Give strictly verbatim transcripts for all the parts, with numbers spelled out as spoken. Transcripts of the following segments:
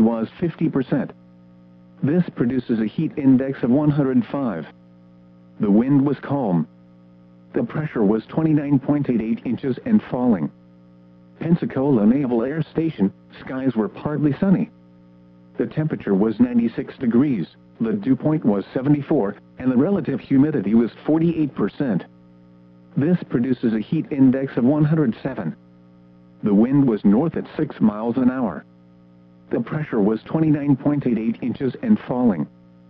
was fifty percent. This produces a heat index of one hundred five. The wind was calm. The pressure was twenty-nine point eight eight inches and falling. Pensacola Naval Air Station, skies were partly sunny. The temperature was ninety-six degrees, the dew point was seventy-four, and the relative humidity was forty-eight percent. This produces a heat index of one hundred seven. The wind was north at six miles an hour. The pressure was twenty-nine point eight eight inches and falling.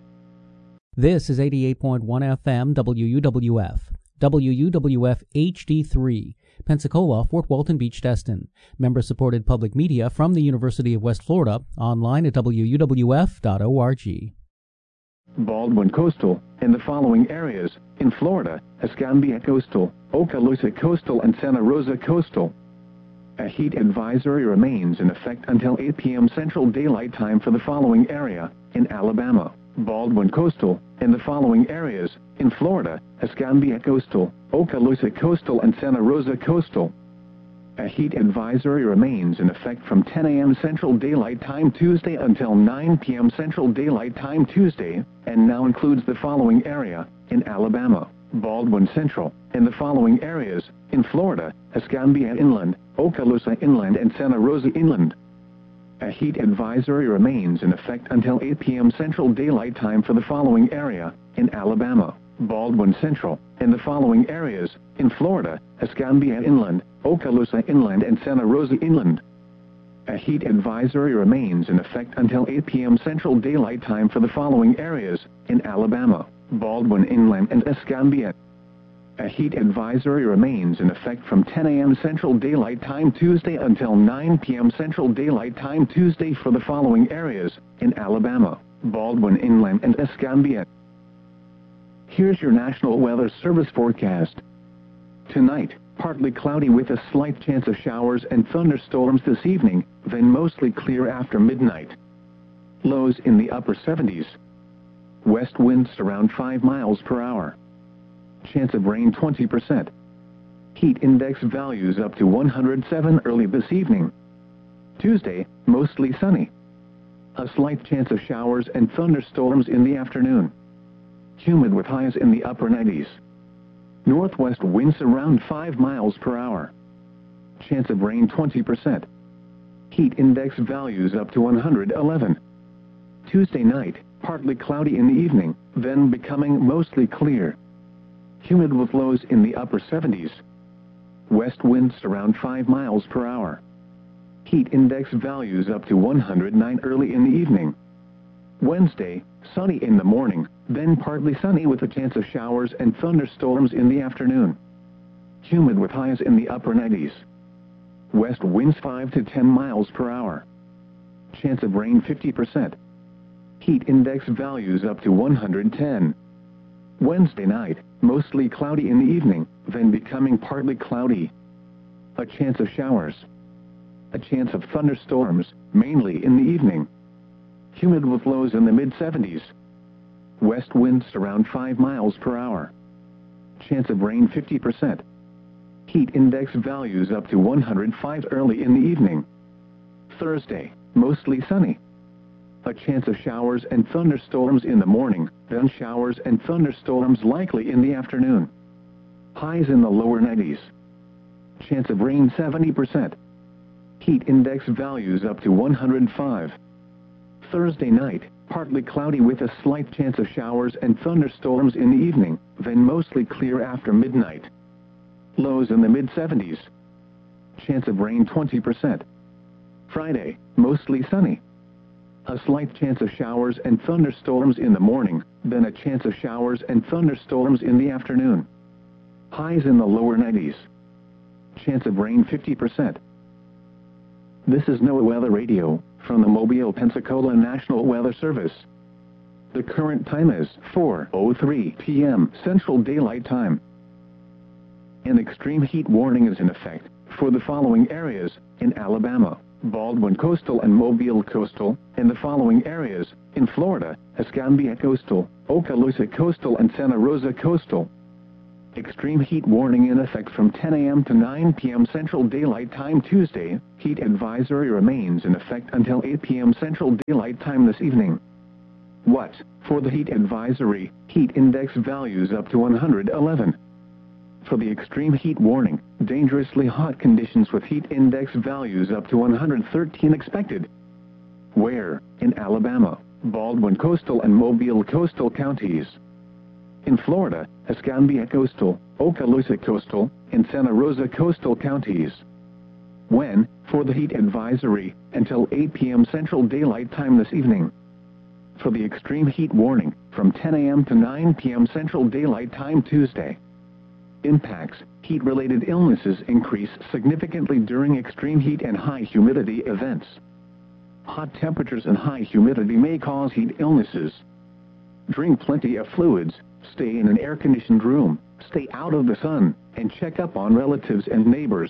This is eighty-eight point one F M W U W F, W U W F H D three, Pensacola, Fort Walton Beach, Destin. Member-supported public media from the University of West Florida, online at W U W F dot org. Baldwin Coastal, in the following areas, in Florida, Escambia Coastal, Okaloosa Coastal and Santa Rosa Coastal. A heat advisory remains in effect until eight p m Central Daylight Time for the following area, in Alabama, Baldwin Coastal, in the following areas, in Florida, Escambia Coastal, Okaloosa Coastal and Santa Rosa Coastal. A heat advisory remains in effect from ten a m Central Daylight Time Tuesday until nine p m Central Daylight Time Tuesday, and now includes the following area, in Alabama, Baldwin Central, in the following areas, in Florida, Escambia Inland, Okaloosa Inland and Santa Rosa Inland. A heat advisory remains in effect until eight p m Central Daylight Time for the following area, in Alabama, Baldwin Central, in the following areas, in Florida, Escambia Inland, Okaloosa Inland and Santa Rosa Inland. A heat advisory remains in effect until eight p m Central Daylight Time for the following areas, in Alabama, Baldwin Inland and Escambia. A heat advisory remains in effect from ten a m Central Daylight Time Tuesday until nine p m Central Daylight Time Tuesday for the following areas, in Alabama, Baldwin Inland and Escambia. Here's your National Weather Service forecast. Tonight, partly cloudy with a slight chance of showers and thunderstorms this evening, then mostly clear after midnight. Lows in the upper seventies. West winds around five miles per hour. Chance of rain twenty percent. Heat index values up to one hundred seven early this evening. Tuesday, mostly sunny. A slight chance of showers and thunderstorms in the afternoon. Humid with highs in the upper nineties. Northwest winds around five miles per hour. Chance of rain twenty percent. Heat index values up to one hundred eleven. Tuesday night, partly cloudy in the evening, then becoming mostly clear. Humid with lows in the upper seventies. West winds around five miles per hour. Heat index values up to one hundred nine early in the evening. Wednesday, sunny in the morning, then partly sunny with a chance of showers and thunderstorms in the afternoon. Humid with highs in the upper nineties. West winds five to ten miles per hour. Chance of rain fifty percent. Heat index values up to one hundred ten. Wednesday night, mostly cloudy in the evening, then becoming partly cloudy. A chance of showers. A chance of thunderstorms, mainly in the evening. Humid with lows in the mid seventies. West winds around five miles per hour. Chance of rain fifty percent. Heat index values up to one hundred five early in the evening. Thursday, mostly sunny. A chance of showers and thunderstorms in the morning, then showers and thunderstorms likely in the afternoon. Highs in the lower nineties. Chance of rain seventy percent. Heat index values up to one hundred five. Thursday night, partly cloudy with a slight chance of showers and thunderstorms in the evening, then mostly clear after midnight. Lows in the mid seventies. Chance of rain twenty percent. Friday, mostly sunny. A slight chance of showers and thunderstorms in the morning, then a chance of showers and thunderstorms in the afternoon. Highs in the lower nineties. Chance of rain fifty percent. This is NOAA Weather Radio, from the Mobile, Pensacola National Weather Service. The current time is four oh three p m Central Daylight Time. An extreme heat warning is in effect for the following areas, in Alabama, Baldwin Coastal and Mobile Coastal, in the following areas, in Florida, Escambia Coastal, Okaloosa Coastal and Santa Rosa Coastal. Extreme heat warning in effect from ten A M to nine P M Central Daylight Time Tuesday. Heat advisory remains in effect until eight P M Central Daylight Time this evening. What? For the heat advisory, heat index values up to one hundred eleven. For the extreme heat warning, dangerously hot conditions with heat index values up to one hundred thirteen expected. Where? In Alabama, Baldwin Coastal and Mobile Coastal counties. In Florida, Escambia Coastal, Okaloosa Coastal, and Santa Rosa Coastal counties. When? For the heat advisory, until eight P M Central Daylight Time this evening. For the extreme heat warning, from ten A M to nine P M Central Daylight Time Tuesday. Impacts: heat-related illnesses increase significantly during extreme heat and high humidity events. Hot temperatures and high humidity may cause heat illnesses. Drink plenty of fluids, stay in an air-conditioned room, stay out of the sun, and check up on relatives and neighbors.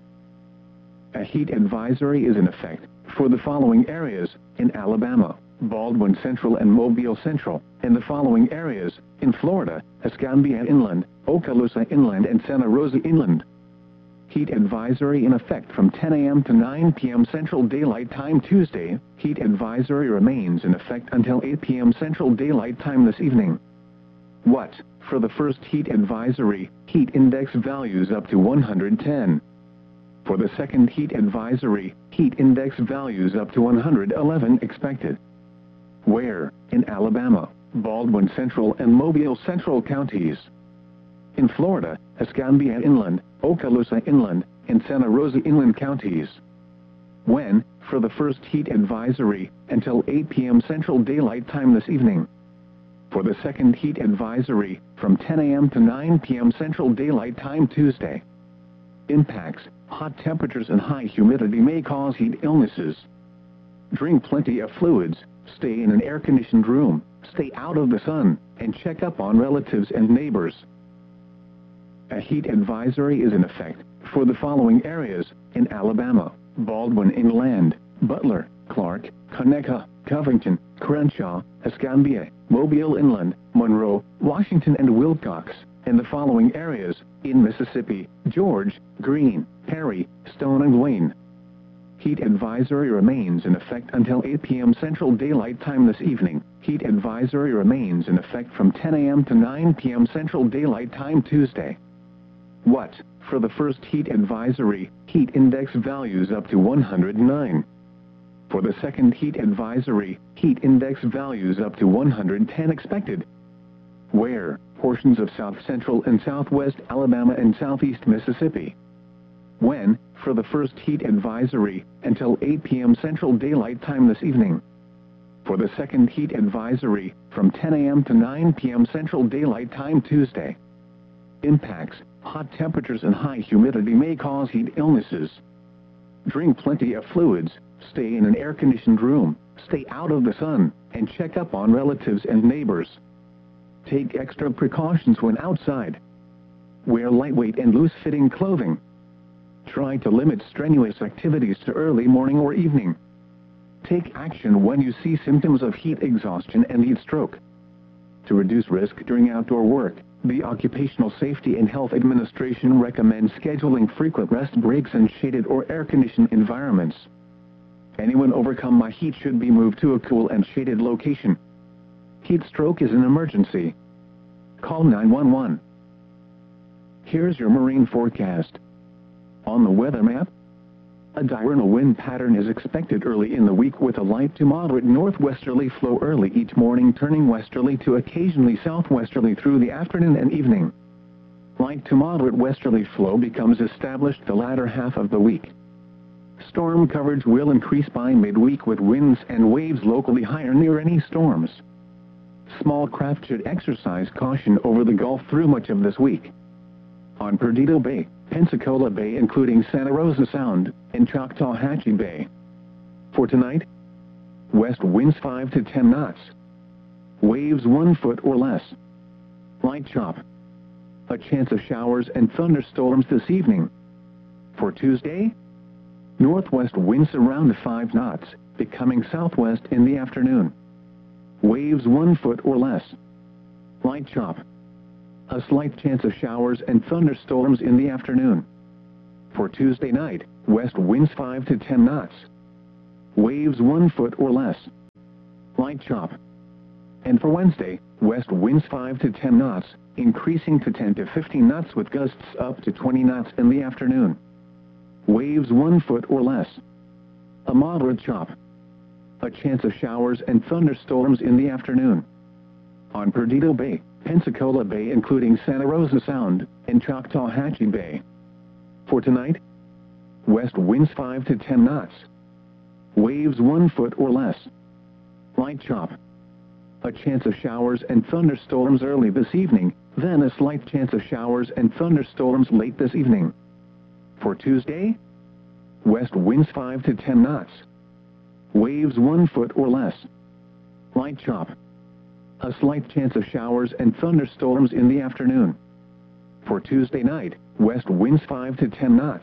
A heat advisory is in effect for the following areas: in Alabama, Baldwin Central and Mobile Central, and the following areas: in Florida, Escambia Inland, Okaloosa Inland, and Santa Rosa Inland. Heat advisory in effect from ten A M to nine P M Central Daylight Time Tuesday. Heat advisory remains in effect until eight P M Central Daylight Time this evening. What? For the first heat advisory, heat index values up to one hundred ten. For the second heat advisory, heat index values up to one hundred eleven expected. Where? In Alabama, Baldwin Central and Mobile Central counties. In Florida, Escambia Inland, Okaloosa Inland, and Santa Rosa Inland counties. When? For the first heat advisory, until eight P M Central Daylight Time this evening. For the second heat advisory, from ten A M to nine P M Central Daylight Time Tuesday. Impacts: hot temperatures and high humidity may cause heat illnesses. Drink plenty of fluids, stay in an air-conditioned room, stay out of the sun, and check up on relatives and neighbors. A heat advisory is in effect for the following areas: in Alabama, Baldwin Inland, Butler, Clark, Conecuh, Covington, Crenshaw, Escambia, Mobile Inland, Monroe, Washington, and Wilcox, and the following areas: in Mississippi, George, Greene, Perry, Stone, and Wayne. Heat advisory remains in effect until eight P M Central Daylight Time this evening. Heat advisory remains in effect from ten A M to nine P M Central Daylight Time Tuesday. What? For the first heat advisory, heat index values up to one hundred nine. For the second heat advisory, heat index values up to one hundred ten expected. Where? Portions of South Central and Southwest Alabama and Southeast Mississippi. When? For the first heat advisory, until eight P M Central Daylight Time this evening. For the second heat advisory, from ten A M to nine P M Central Daylight Time Tuesday. Impacts: hot temperatures and high humidity may cause heat illnesses. Drink plenty of fluids, stay in an air-conditioned room, stay out of the sun, and check up on relatives and neighbors. Take extra precautions when outside. Wear lightweight and loose-fitting clothing. Try to limit strenuous activities to early morning or evening. Take action when you see symptoms of heat exhaustion and heat stroke. To reduce risk during outdoor work, the Occupational Safety and Health Administration recommends scheduling frequent rest breaks in shaded or air-conditioned environments. Anyone overcome by heat should be moved to a cool and shaded location. Heat stroke is an emergency. Call nine one one. Here's your marine forecast. On the weather map, a diurnal wind pattern is expected early in the week with a light to moderate northwesterly flow early each morning, turning westerly to occasionally southwesterly through the afternoon and evening. Light to moderate westerly flow becomes established the latter half of the week. Storm coverage will increase by midweek with winds and waves locally higher near any storms. Small craft should exercise caution over the Gulf through much of this week. On Perdido Bay, Pensacola Bay including Santa Rosa Sound, and Choctawhatchee Bay. For tonight, west winds five to ten knots. Waves one foot or less. Light chop. A chance of showers and thunderstorms this evening. For Tuesday, northwest winds around five knots, becoming southwest in the afternoon. Waves one foot or less. Light chop. A slight chance of showers and thunderstorms in the afternoon. For Tuesday night, west winds five to ten knots. Waves one foot or less. Light chop. And for Wednesday, west winds five to ten knots, increasing to ten to fifteen knots with gusts up to twenty knots in the afternoon. Waves one foot or less. A moderate chop. A chance of showers and thunderstorms in the afternoon. On Perdido Bay, Pensacola Bay including Santa Rosa Sound, and Choctawhatchee Bay. For tonight, west winds five to ten knots. Waves one foot or less. Light chop. A chance of showers and thunderstorms early this evening, then a slight chance of showers and thunderstorms late this evening. For Tuesday, west winds five to ten knots. Waves one foot or less. Light chop. A slight chance of showers and thunderstorms in the afternoon. For Tuesday night, west winds five to ten knots.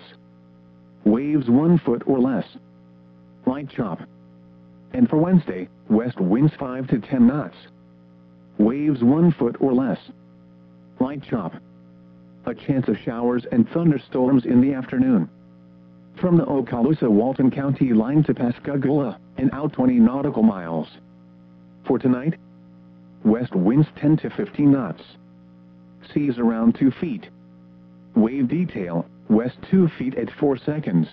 Waves one foot or less. Light chop. And for Wednesday, west winds five to ten knots. Waves one foot or less. Light chop. A chance of showers and thunderstorms in the afternoon. From the Okaloosa-Walton County line to Pascagoula, and out twenty nautical miles. For tonight, west winds ten to fifteen knots. Seas around two feet. Wave detail, west two feet at four seconds.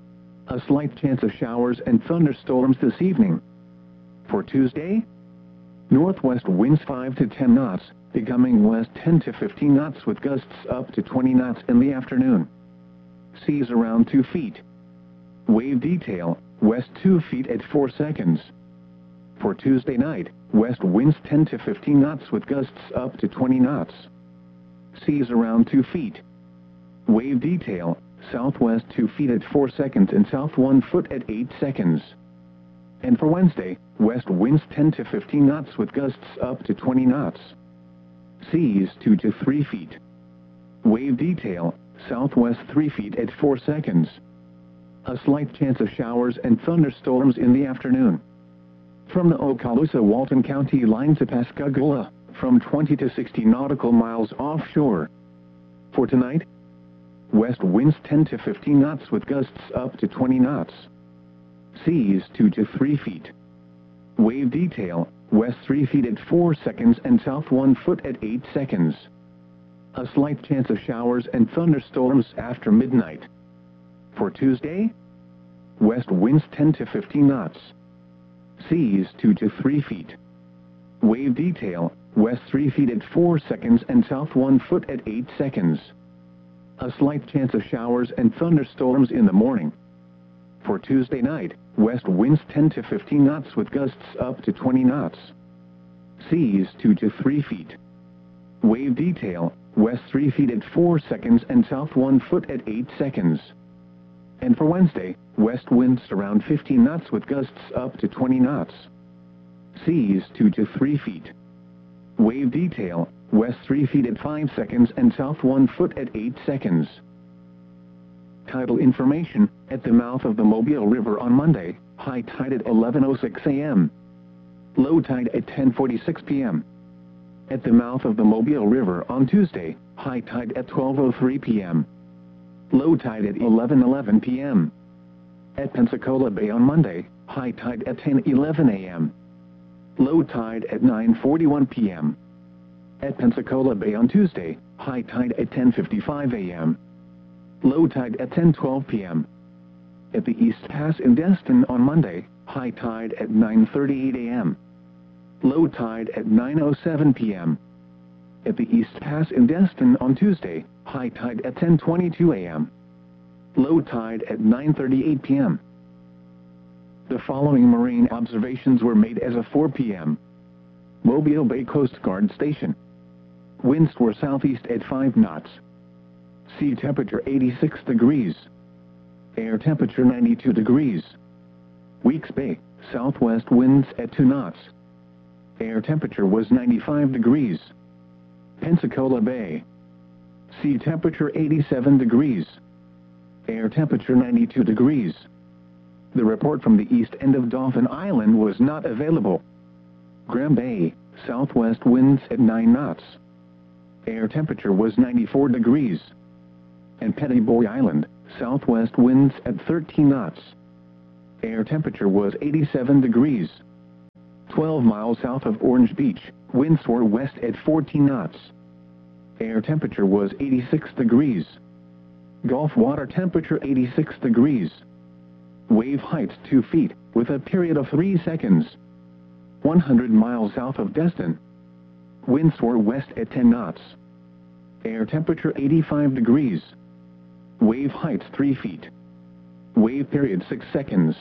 A slight chance of showers and thunderstorms this evening. For Tuesday, northwest winds five to ten knots, becoming west ten to fifteen knots with gusts up to twenty knots in the afternoon. Seas around two feet. Wave detail, west two feet at four seconds. For Tuesday night, west winds ten to fifteen knots with gusts up to twenty knots. Seas around two feet. Wave detail, southwest two feet at four seconds and south one foot at eight seconds. And for Wednesday, west winds ten to fifteen knots with gusts up to twenty knots. Seas two to three feet. Wave detail, southwest three feet at four seconds. A slight chance of showers and thunderstorms in the afternoon. From the Okaloosa-Walton County line to Pascagoula, from twenty to sixty nautical miles offshore. For tonight, west winds ten to fifteen knots with gusts up to twenty knots. Seas two to three feet. Wave detail, west three feet at four seconds and south one foot at eight seconds. A slight chance of showers and thunderstorms after midnight. For Tuesday, west winds ten to fifteen knots. Seas two to three feet. Wave detail, west three feet at four seconds and south one foot at eight seconds. A slight chance of showers and thunderstorms in the morning. For Tuesday night, west winds ten to fifteen knots with gusts up to twenty knots. Seas two to three feet. Wave detail, west three feet at four seconds and south one foot at eight seconds. And for Wednesday, west winds around fifteen knots with gusts up to twenty knots. Seas two to three feet. Wave detail, west three feet at five seconds and south one foot at eight seconds. Tidal information, at the mouth of the Mobile River on Monday, high tide at eleven oh six a m Low tide at ten forty-six p m At the mouth of the Mobile River on Tuesday, high tide at twelve oh three p m Low tide at eleven eleven p m At Pensacola Bay on Monday, high tide at ten eleven a m Low tide at nine forty-one p m At Pensacola Bay on Tuesday, high tide at ten fifty-five a m Low tide at ten twelve p m At the East Pass in Destin on Monday, high tide at nine thirty-eight a m Low tide at nine oh seven p m At the East Pass in Destin on Tuesday, high tide at ten twenty-two a m Low tide at nine thirty-eight p m The following marine observations were made as of four p m Mobile Bay Coast Guard Station. Winds were southeast at five knots. Sea temperature eighty-six degrees. Air temperature ninety-two degrees. Weeks Bay, southwest winds at two knots. Air temperature was ninety-five degrees. Pensacola Bay. Sea temperature eighty-seven degrees. Air temperature ninety-two degrees. The report from the east end of Dauphin Island was not available. Graham Bay, southwest winds at nine knots. Air temperature was ninety-four degrees. And Pettyboy Island, southwest winds at thirteen knots. Air temperature was eighty-seven degrees. twelve miles south of Orange Beach, winds were west at fourteen knots. Air temperature was eighty-six degrees. Gulf water temperature eighty-six degrees. Wave height two feet, with a period of three seconds. one hundred miles south of Destin. Winds were west at ten knots. Air temperature eighty-five degrees. Wave height three feet. Wave period six seconds.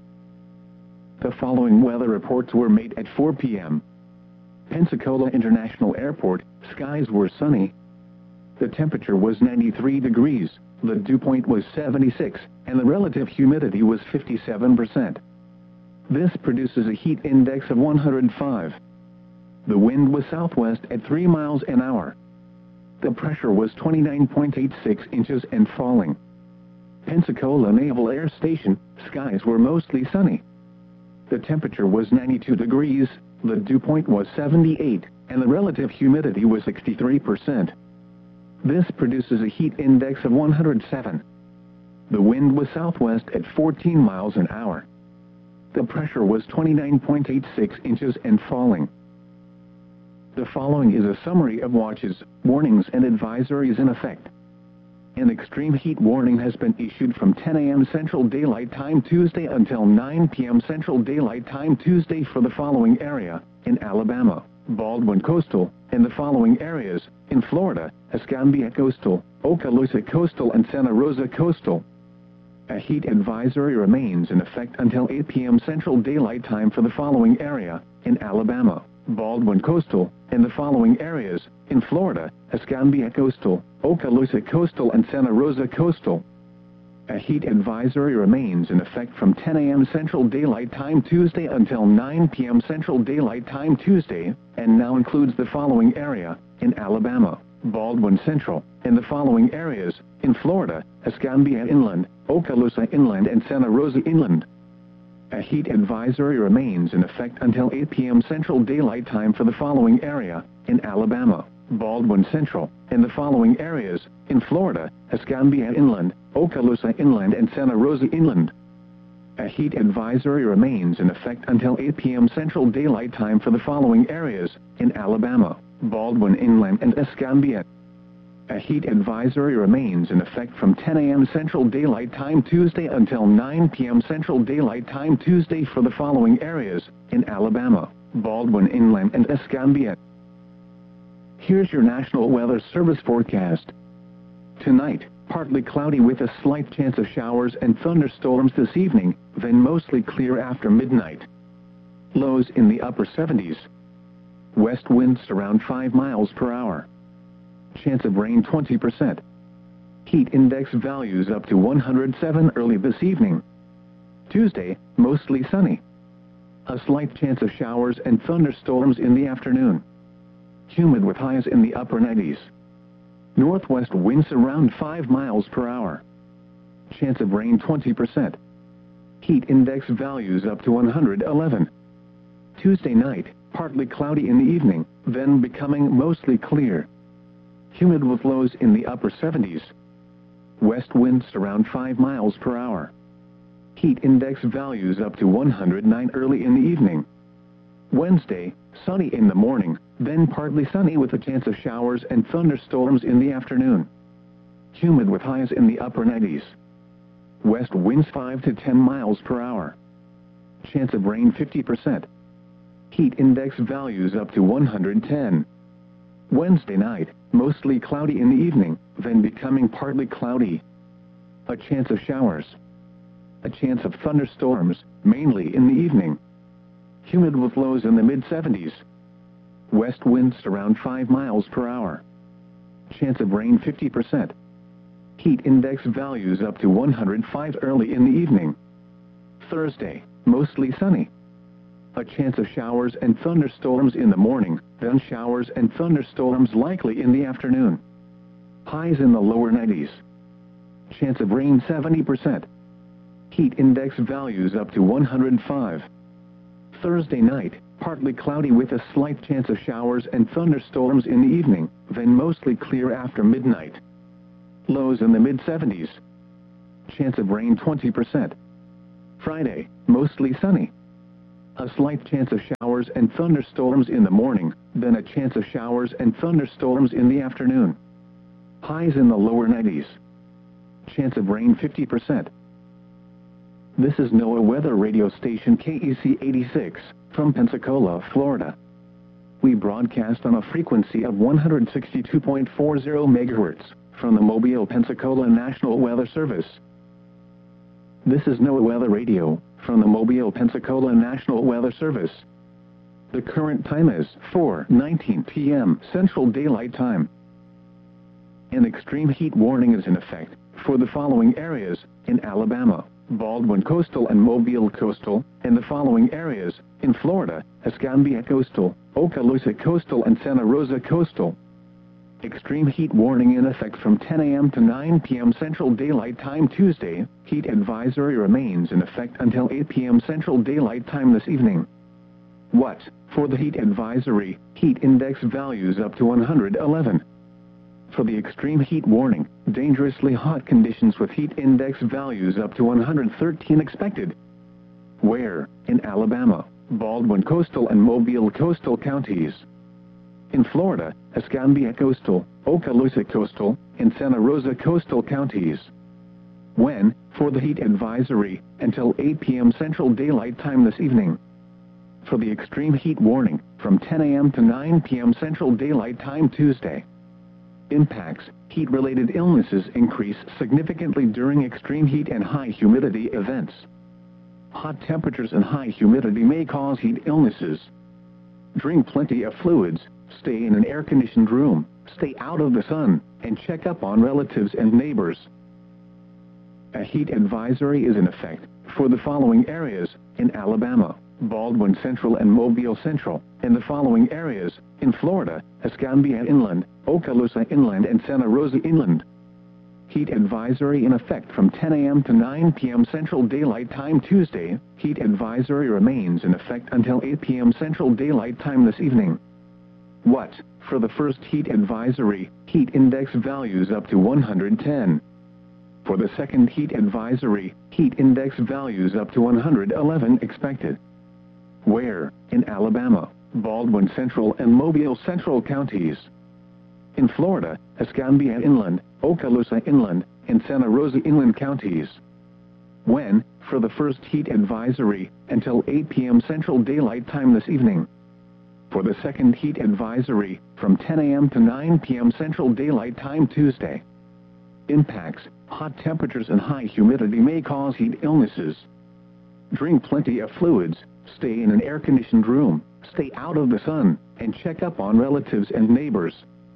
The following weather reports were made at four p m Pensacola International Airport, skies were sunny. The temperature was ninety-three degrees, the dew point was seventy-six, and the relative humidity was fifty-seven percent. This produces a heat index of one hundred five. The wind was southwest at three miles an hour. The pressure was twenty-nine point eight six inches and falling. Pensacola Naval Air Station, skies were mostly sunny. The temperature was ninety-two degrees, the dew point was seventy-eight, and the relative humidity was sixty-three percent. This produces a heat index of one hundred seven. The wind was southwest at fourteen miles an hour. The pressure was twenty-nine point eight six inches and falling. The following is a summary of watches, warnings and advisories in effect. An extreme heat warning has been issued from ten a m Central Daylight Time Tuesday until nine p m Central Daylight Time Tuesday for the following area: in Alabama, Baldwin Coastal, in the following areas: in Florida, Escambia Coastal, Okaloosa Coastal and Santa Rosa Coastal. A heat advisory remains in effect until eight p m Central Daylight Time for the following area: in Alabama, Baldwin Coastal, in the following areas: in Florida, Escambia Coastal, Okaloosa Coastal and Santa Rosa Coastal. A heat advisory remains in effect from ten a m Central Daylight Time Tuesday until nine p m Central Daylight Time Tuesday, and now includes the following area: in Alabama, Baldwin Central, in the following areas: in Florida, Escambia Inland, Okaloosa Inland and Santa Rosa Inland. A heat advisory remains in effect until eight p m Central Daylight Time for the following area: in Alabama, Baldwin Central, in the following areas: in Florida, Escambia Inland, Okaloosa Inland and Santa Rosa Inland. A heat advisory remains in effect until eight p m Central Daylight Time for the following areas: in Alabama, Baldwin Inland and Escambia. A heat advisory remains in effect from ten a m Central Daylight Time Tuesday until nine p m Central Daylight Time Tuesday for the following areas: in Alabama, Baldwin Inland and Escambia. Here's your National Weather Service forecast. Tonight, partly cloudy with a slight chance of showers and thunderstorms this evening, then mostly clear after midnight. Lows in the upper seventies. West winds around five miles per hour. Chance of rain twenty percent. Heat index values up to one hundred seven early this evening. Tuesday, mostly sunny. A slight chance of showers and thunderstorms in the afternoon. Humid with highs in the upper nineties. Northwest winds around five miles per hour. Chance of rain twenty percent. Heat index values up to one hundred eleven. Tuesday night, partly cloudy in the evening, then becoming mostly clear. Humid with lows in the upper seventies. West winds around five miles per hour. Heat index values up to one hundred nine early in the evening. Wednesday, sunny in the morning, then partly sunny with a chance of showers and thunderstorms in the afternoon. Humid with highs in the upper nineties. West winds five to ten miles per hour. Chance of rain fifty percent. Heat index values up to one hundred ten. Wednesday night, mostly cloudy in the evening, then becoming partly cloudy. A chance of showers. A chance of thunderstorms, mainly in the evening. Humid with lows in the mid seventies. West winds around five miles per hour. Chance of rain fifty percent. Heat index values up to one hundred five early in the evening. Thursday, mostly sunny. A chance of showers and thunderstorms in the morning, then showers and thunderstorms likely in the afternoon. Highs in the lower nineties. Chance of rain seventy percent. Heat index values up to one hundred five. Thursday night, partly cloudy with a slight chance of showers and thunderstorms in the evening, then mostly clear after midnight. Lows in the mid seventies. Chance of rain twenty percent. Friday, mostly sunny. A slight chance of showers and thunderstorms in the morning, then a chance of showers and thunderstorms in the afternoon. Highs in the lower nineties. Chance of rain fifty percent. This is NOAA weather radio station K E C eighty-six, from Pensacola, Florida. We broadcast on a frequency of one hundred sixty-two point four zero megahertz, from the Mobile, Pensacola National Weather Service. This is NOAA weather radio, from the Mobile, Pensacola National Weather Service. The current time is four nineteen p m Central Daylight Time. An extreme heat warning is in effect for the following areas in Alabama, Baldwin Coastal and Mobile Coastal, and the following areas in Florida, Escambia Coastal, Okaloosa Coastal and Santa Rosa Coastal. Extreme heat warning in effect from ten a m to nine p m Central Daylight Time Tuesday. Heat advisory remains in effect until eight p m Central Daylight Time this evening. What? For the heat advisory, heat index values up to one hundred eleven. For the extreme heat warning, dangerously hot conditions with heat index values up to one hundred thirteen expected. Where? In Alabama, Baldwin Coastal and Mobile Coastal counties. In Florida, Escambia Coastal, Okaloosa Coastal, and Santa Rosa Coastal counties. When? For the heat advisory, until eight p m Central Daylight Time this evening. For the extreme heat warning, from ten a m to nine p m Central Daylight Time Tuesday. Impacts: heat-related illnesses increase significantly during extreme heat and high humidity events. Hot temperatures and high humidity may cause heat illnesses. Drink plenty of fluids, stay in an air-conditioned room, stay out of the sun, and check up on relatives and neighbors. A heat advisory is in effect for the following areas in Alabama, Baldwin Central and Mobile Central, and the following areas in Florida, Escambia Inland, Okaloosa Inland and Santa Rosa Inland. Heat advisory in effect from ten a m to nine p m Central Daylight Time Tuesday. Heat advisory remains in effect until eight p m Central Daylight Time this evening. What? For the first heat advisory, heat index values up to one hundred ten. For the second heat advisory, heat index values up to one hundred eleven expected. Where? In Alabama, Baldwin Central and Mobile Central counties. In Florida, Escambia Inland, Okaloosa Inland, and Santa Rosa Inland counties. When? For the first heat advisory, until eight p m Central Daylight Time this evening. For the second heat advisory, from ten a m to nine p m Central Daylight Time Tuesday. Impacts: hot temperatures and high humidity may cause heat illnesses. Drink plenty of fluids, stay in an air-conditioned room, stay out of the sun, and check up on relatives and neighbors.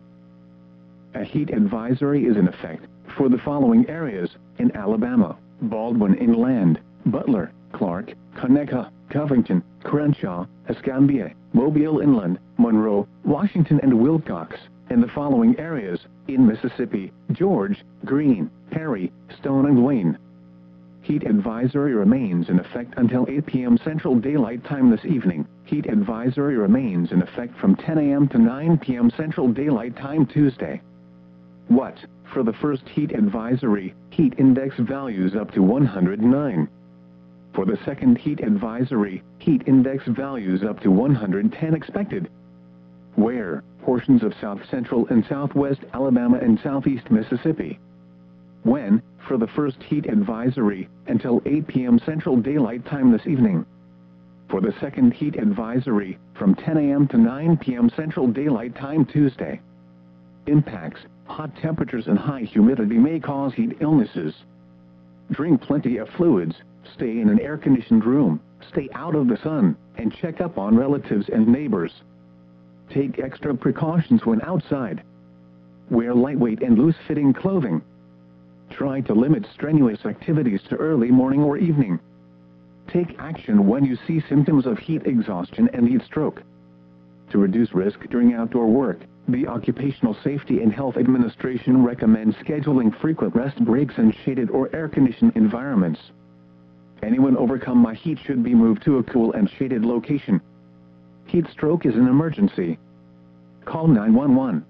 A heat advisory is in effect for the following areas in Alabama, Baldwin Inland, Butler, Clark, Conecuh, Covington, Crenshaw, Escambia, Mobile Inland, Monroe, Washington and Wilcox, and the following areas in Mississippi, George, Greene, Perry, Stone and Wayne. Heat advisory remains in effect until eight p m Central Daylight Time this evening. Heat advisory remains in effect from ten a m to nine p m Central Daylight Time Tuesday. What? For the first heat advisory, heat index values up to one hundred nine. For the second heat advisory, heat index values up to one hundred ten expected. Where? Portions of south central and southwest Alabama and southeast Mississippi. When? For the first heat advisory, until eight p m Central Daylight Time this evening. For the second heat advisory, from ten a m to nine p m Central Daylight Time Tuesday. Impacts: hot temperatures and high humidity may cause heat illnesses. Drink plenty of fluids, stay in an air-conditioned room, stay out of the sun, and check up on relatives and neighbors. Take extra precautions when outside. Wear lightweight and loose-fitting clothing. Try to limit strenuous activities to early morning or evening. Take action when you see symptoms of heat exhaustion and heat stroke. To reduce risk during outdoor work, the Occupational Safety and Health Administration recommends scheduling frequent rest breaks in shaded or air-conditioned environments. Anyone overcome by heat should be moved to a cool and shaded location. Heat stroke is an emergency. Call nine one one.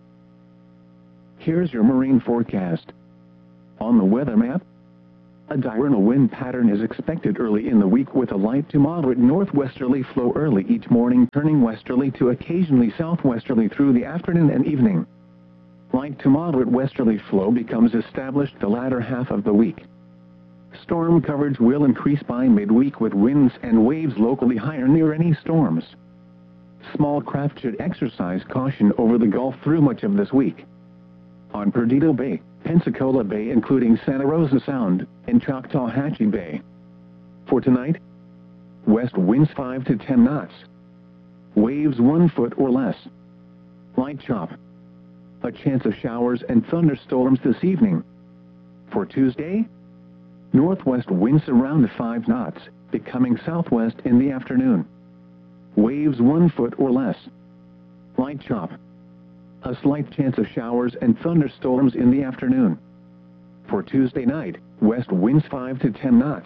Here's your marine forecast. On the weather map, a diurnal wind pattern is expected early in the week with a light to moderate northwesterly flow early each morning, turning westerly to occasionally southwesterly through the afternoon and evening. Light to moderate westerly flow becomes established the latter half of the week. Storm coverage will increase by midweek with winds and waves locally higher near any storms. Small craft should exercise caution over the Gulf through much of this week. On Perdido Bay, Pensacola Bay including Santa Rosa Sound, and Choctawhatchee Bay. For tonight, west winds five to ten knots. Waves one foot or less. Light chop. A chance of showers and thunderstorms this evening. For Tuesday, northwest winds around five knots, becoming southwest in the afternoon. Waves one foot or less. Light chop. A slight chance of showers and thunderstorms in the afternoon. For Tuesday night, west winds five to ten knots.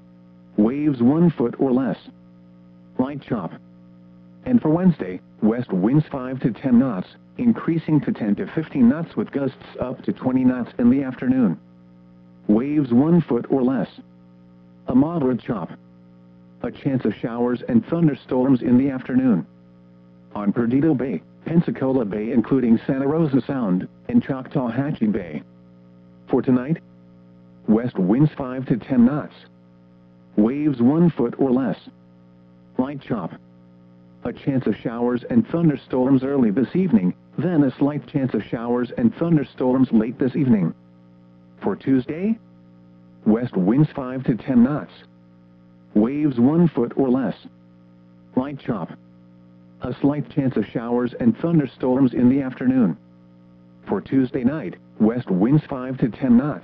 Waves one foot or less. Light chop. And for Wednesday, west winds five to ten knots, increasing to ten to fifteen knots with gusts up to twenty knots in the afternoon. Waves one foot or less. A moderate chop. A chance of showers and thunderstorms in the afternoon. On Perdido Bay, Pensacola Bay including Santa Rosa Sound, and Choctawhatchee Bay. For tonight, west winds five to ten knots. Waves one foot or less. Light chop. A chance of showers and thunderstorms early this evening, then a slight chance of showers and thunderstorms late this evening. For Tuesday, west winds five to ten knots. Waves one foot or less. Light chop. A slight chance of showers and thunderstorms in the afternoon. For Tuesday night, west winds five to ten knots.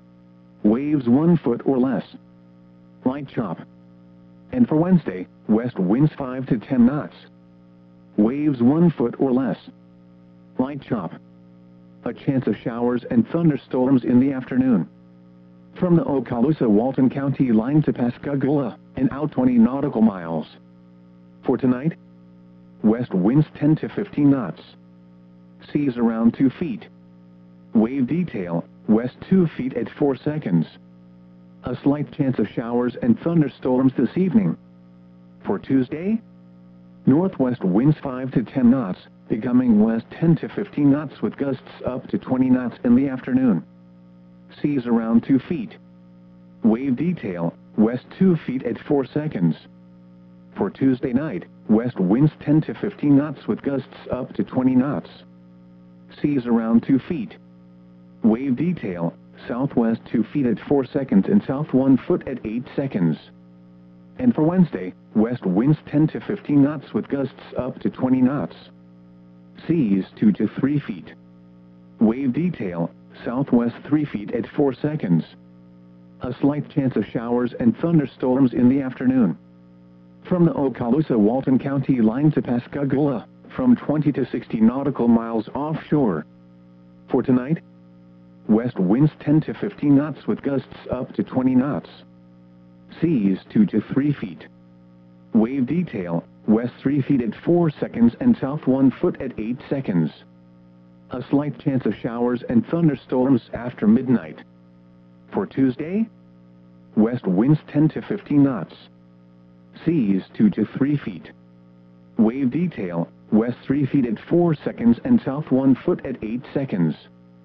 Waves one foot or less. Light chop. And for Wednesday, west winds five to ten knots. Waves one foot or less. Light chop. A chance of showers and thunderstorms in the afternoon. From the Okaloosa-Walton County line to Pascagoula, and out twenty nautical miles. For tonight, west winds ten to fifteen knots. Seas around two feet. Wave detail, west two feet at four seconds. A slight chance of showers and thunderstorms this evening. For Tuesday, northwest winds five to ten knots, becoming west ten to fifteen knots with gusts up to twenty knots in the afternoon. Seas around two feet. Wave detail, west two feet at four seconds. For Tuesday night, west winds ten to fifteen knots with gusts up to twenty knots. Seas around two feet. Wave detail, southwest two feet at four seconds and south one foot at eight seconds. And for Wednesday, west winds ten to fifteen knots with gusts up to twenty knots. Seas two to three feet. Wave detail, southwest three feet at four seconds. A slight chance of showers and thunderstorms in the afternoon. From the Okaloosa-Walton County line to Pascagoula, from twenty to sixty nautical miles offshore. For tonight, west winds ten to fifteen knots with gusts up to twenty knots. Seas two to three feet. Wave detail, west three feet at four seconds and south one foot at eight seconds. A slight chance of showers and thunderstorms after midnight. For Tuesday, west winds ten to fifteen knots. Seas two to three feet. Wave detail, west three feet at four seconds and south one foot at eight seconds.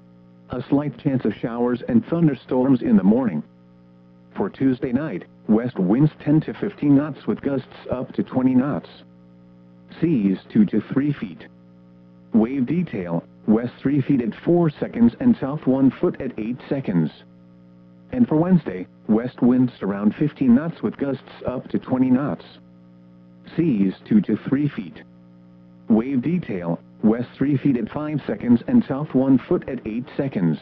A slight chance of showers and thunderstorms in the morning. For Tuesday night, west winds ten to fifteen knots with gusts up to twenty knots. Seas two to three feet. Wave detail, west three feet at four seconds and south one foot at eight seconds. And for Wednesday, west winds around fifteen knots with gusts up to twenty knots. Seas two to three feet. Wave detail, west three feet at five seconds and south one foot at eight seconds.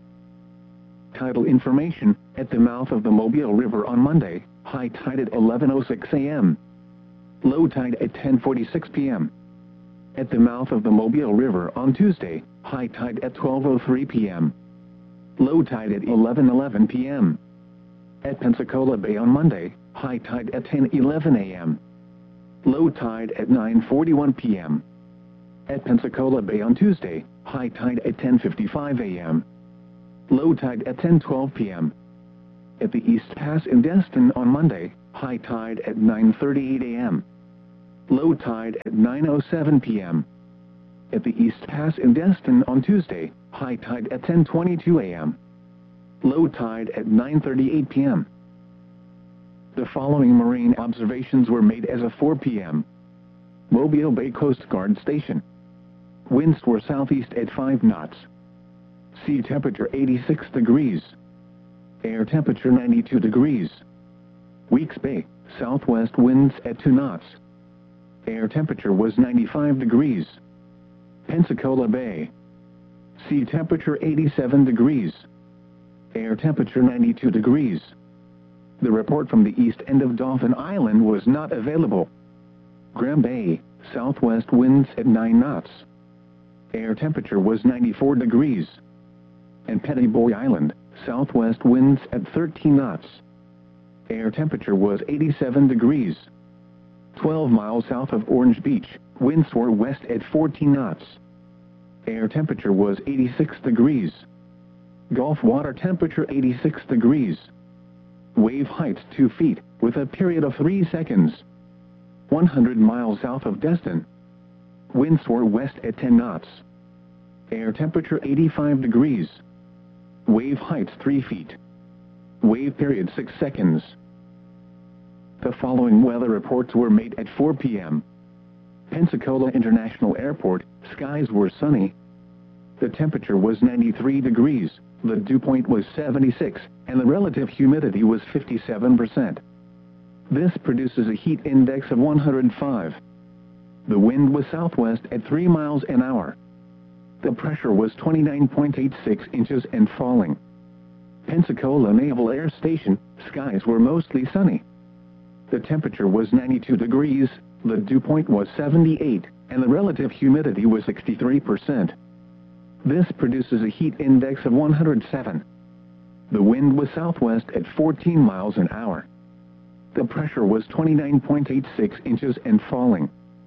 Tidal information, at the mouth of the Mobile River on Monday, high tide at eleven oh six a m Low tide at ten forty-six p m At the mouth of the Mobile River on Tuesday, high tide at twelve oh three p m Low tide at eleven eleven p m At Pensacola Bay on Monday, high tide at ten eleven a m Low tide at nine forty-one p m At Pensacola Bay on Tuesday, high tide at ten fifty-five a m Low tide at ten twelve p m At the East Pass in Destin on Monday, high tide at nine thirty-eight a m Low tide at nine oh seven p m At the East Pass in Destin on Tuesday, high tide at ten twenty-two a m Low tide at nine thirty-eight p m The following marine observations were made as of four p m Mobile Bay Coast Guard Station. Winds were southeast at five knots. Sea temperature eighty-six degrees. Air temperature ninety-two degrees. Weeks Bay, southwest winds at two knots. Air temperature was ninety-five degrees. Pensacola Bay. Sea temperature eighty-seven degrees. Air temperature ninety-two degrees. The report from the east end of Dauphin Island was not available. Graham Bay, southwest winds at nine knots. Air temperature was ninety-four degrees. And Petty Boy Island, southwest winds at thirteen knots. Air temperature was eighty-seven degrees. twelve miles south of Orange Beach, winds were west at fourteen knots. Air temperature was eighty-six degrees. Gulf water temperature eighty-six degrees. Wave height two feet, with a period of three seconds. one hundred miles south of Destin. Winds were west at ten knots. Air temperature eighty-five degrees. Wave height three feet. Wave period six seconds. The following weather reports were made at four p m Pensacola International Airport, skies were sunny. The temperature was ninety-three degrees, the dew point was seventy-six, and the relative humidity was fifty-seven percent. This produces a heat index of one hundred five. The wind was southwest at three miles an hour. The pressure was twenty-nine point eight six inches and falling. Pensacola Naval Air Station, skies were mostly sunny. The temperature was ninety-two degrees, the dew point was seventy-eight, and the relative humidity was sixty-three percent. This produces a heat index of one hundred seven. The wind was southwest at fourteen miles an hour. The pressure was twenty-nine point eight six inches and falling.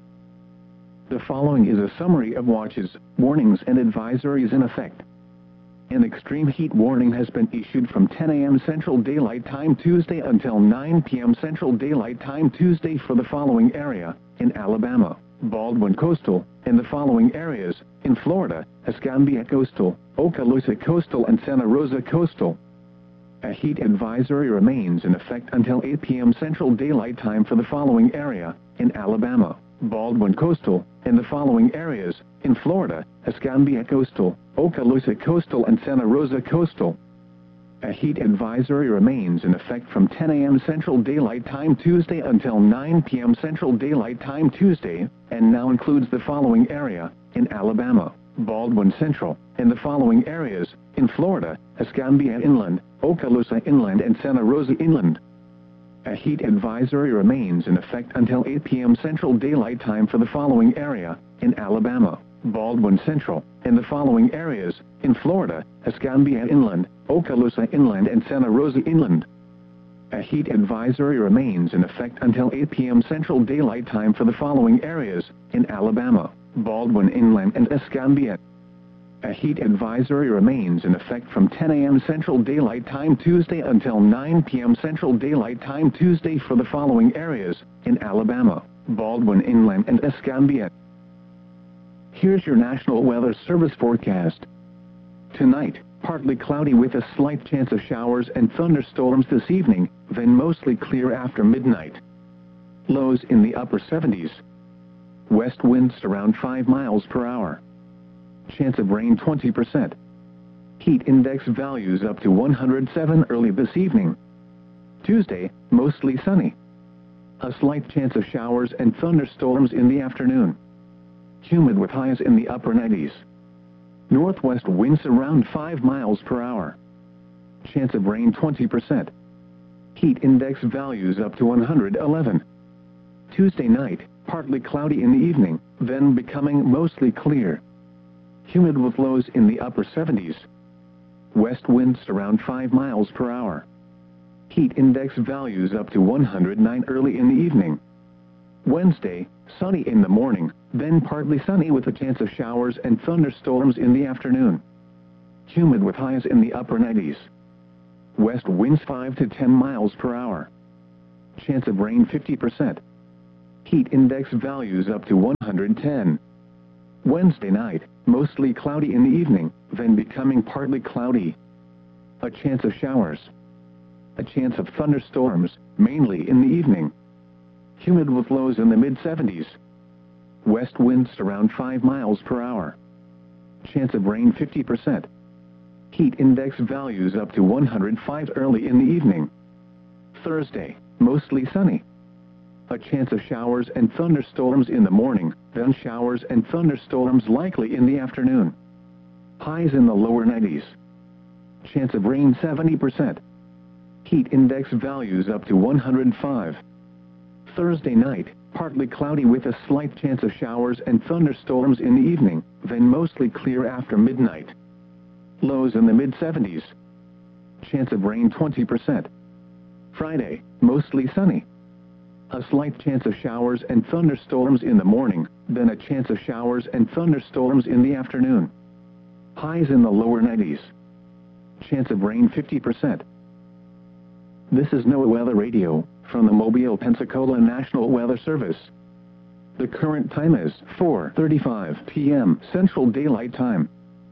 The following is a summary of watches, warnings and advisories in effect. An extreme heat warning has been issued from ten a m Central Daylight Time Tuesday until nine p m Central Daylight Time Tuesday for the following area: in Alabama, Baldwin Coastal, and the following areas: in Florida, Escambia Coastal, Okaloosa Coastal and Santa Rosa Coastal. A heat advisory remains in effect until eight p m Central Daylight Time for the following area: in Alabama, Baldwin Coastal, and the following areas: in Florida, Escambia Coastal, Okaloosa Coastal and Santa Rosa Coastal. A heat advisory remains in effect from ten a m Central Daylight Time Tuesday until nine p m Central Daylight Time Tuesday, and now includes the following area: in Alabama, Baldwin Central, and the following areas: in Florida, Escambia Inland, Okaloosa Inland and Santa Rosa Inland. A heat advisory remains in effect until eight p m Central Daylight Time for the following area: in Alabama, Baldwin Central, and the following areas: in Florida, Escambia Inland, Okaloosa Inland and Santa Rosa Inland. A heat advisory remains in effect until eight p m Central Daylight Time for the following areas: in Alabama, Baldwin Inland and Escambia. A heat advisory remains in effect from ten a m Central Daylight Time Tuesday until nine p m Central Daylight Time Tuesday for the following areas: in Alabama, Baldwin Inland and Escambia. Here's your National Weather Service forecast. Tonight, partly cloudy with a slight chance of showers and thunderstorms this evening, then mostly clear after midnight. Lows in the upper seventies. West winds around five miles per hour. Chance of rain twenty percent. Heat index values up to one hundred seven early this evening. Tuesday, mostly sunny. A slight chance of showers and thunderstorms in the afternoon. Humid with highs in the upper nineties. Northwest winds around five miles per hour. Chance of rain twenty percent. Heat index values up to one hundred eleven. Tuesday night, partly cloudy in the evening, then becoming mostly clear. Humid with lows in the upper seventies. West winds around five miles per hour. Heat index values up to one hundred nine early in the evening. Wednesday, sunny in the morning, then partly sunny with a chance of showers and thunderstorms in the afternoon. Humid with highs in the upper nineties. West winds five to ten miles per hour. Chance of rain fifty percent. Heat index values up to one hundred ten. Wednesday night, mostly cloudy in the evening, then becoming partly cloudy. A chance of showers. A chance of thunderstorms, mainly in the evening. Humid with lows in the mid seventies. West winds around five miles per hour. Chance of rain fifty percent. Heat index values up to one hundred five early in the evening. Thursday, mostly sunny. A chance of showers and thunderstorms in the morning, then showers and thunderstorms likely in the afternoon. Highs in the lower nineties. Chance of rain seventy percent. Heat index values up to one hundred five. Thursday night, partly cloudy with a slight chance of showers and thunderstorms in the evening, then mostly clear after midnight. Lows in the mid seventies. Chance of rain twenty percent. Friday, mostly sunny. A slight chance of showers and thunderstorms in the morning, then a chance of showers and thunderstorms in the afternoon. Highs in the lower nineties. Chance of rain fifty percent. This is NOAA Weather Radio, from the Mobile, Pensacola National Weather Service. The current time is four thirty-five p m Central Daylight Time.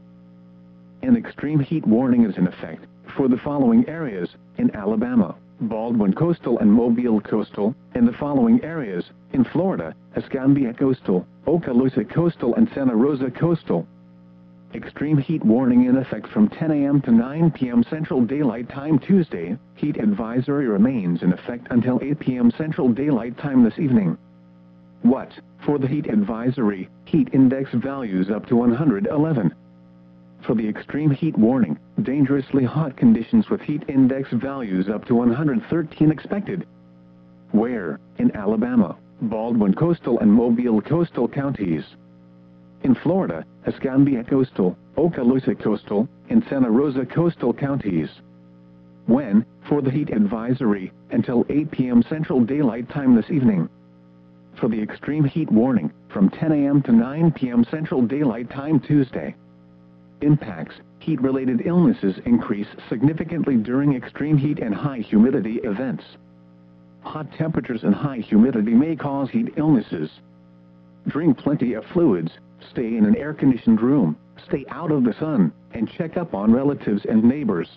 An extreme heat warning is in effect for the following areas in Alabama, Baldwin Coastal and Mobile Coastal, and the following areas in Florida, Escambia Coastal, Okaloosa Coastal and Santa Rosa Coastal. Extreme heat warning in effect from ten a m to nine p m Central Daylight Time Tuesday. Heat advisory remains in effect until eight p m Central Daylight Time this evening. What? For the heat advisory, heat index values up to one hundred eleven. For the extreme heat warning, dangerously hot conditions with heat index values up to one hundred thirteen expected. Where? In Alabama, Baldwin Coastal and Mobile Coastal counties. In Florida, Escambia Coastal, Okaloosa Coastal, and Santa Rosa Coastal counties. When? For the heat advisory, until eight p m Central Daylight Time this evening. For the extreme heat warning, from ten a m to nine p m Central Daylight Time Tuesday. Impacts: heat-related illnesses increase significantly during extreme heat and high humidity events. Hot temperatures and high humidity may cause heat illnesses. Drink plenty of fluids, stay in an air-conditioned room, stay out of the sun, and check up on relatives and neighbors.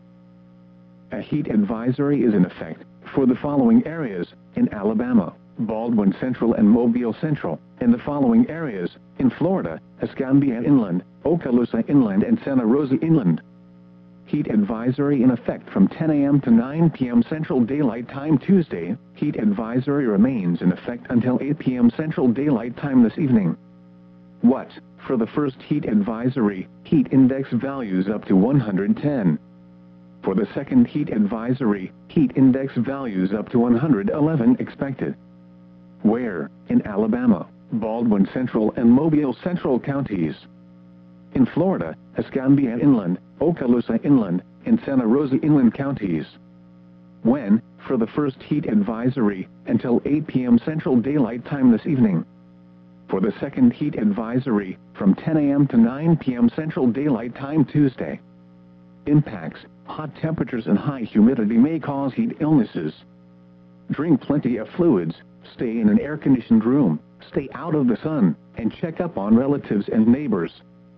A heat advisory is in effect for the following areas in Alabama, Baldwin Central and Mobile Central, and the following areas in Florida, Escambia Inland, Okaloosa Inland and Santa Rosa Inland. Heat advisory in effect from ten a m to nine p m Central Daylight Time Tuesday. Heat advisory remains in effect until eight p m Central Daylight Time this evening. What? For the first heat advisory, heat index values up to one hundred ten. For the second heat advisory, heat index values up to one hundred eleven expected. Where? In Alabama, Baldwin Central and Mobile Central counties. In Florida, Escambia Inland, Okaloosa Inland, and Santa Rosa Inland counties. When? For the first heat advisory, until eight p m Central Daylight Time this evening. For the second heat advisory, from ten a m to nine p m Central Daylight Time Tuesday. Impacts: hot temperatures and high humidity may cause heat illnesses. Drink plenty of fluids, stay in an air-conditioned room, stay out of the sun, and check up on relatives and neighbors.